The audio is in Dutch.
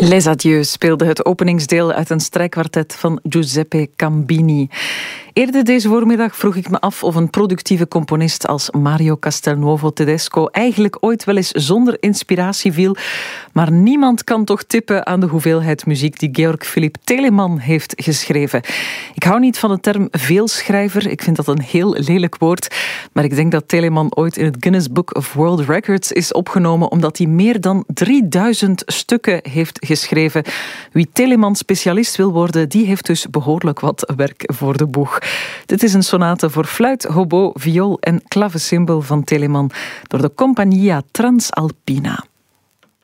Les Adieux speelde het openingsdeel uit een strijkkwartet van Giuseppe Cambini. Eerder deze voormiddag vroeg ik me af of een productieve componist als Mario Castelnuovo Tedesco eigenlijk ooit wel eens zonder inspiratie viel. Maar niemand kan toch tippen aan de hoeveelheid muziek die Georg Philipp Telemann heeft geschreven. Ik hou niet van de term veelschrijver, ik vind dat een heel lelijk woord. Maar ik denk dat Telemann ooit in het Guinness Book of World Records is opgenomen omdat hij meer dan 3000 stukken heeft geschreven. Wie Telemann-specialist wil worden, die heeft dus behoorlijk wat werk voor de boeg. Dit is een sonate voor fluit, hobo, viool en klavecimbal van Telemann door de Compagnia Transalpina.